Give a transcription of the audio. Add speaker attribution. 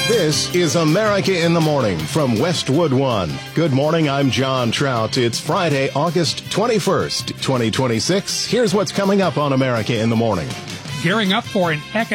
Speaker 1: This is America in the Morning from Westwood One. Good morning, I'm John Trout. It's Friday, August 21st, 2026. Here's what's coming up on America in the Morning.
Speaker 2: Gearing up for an economic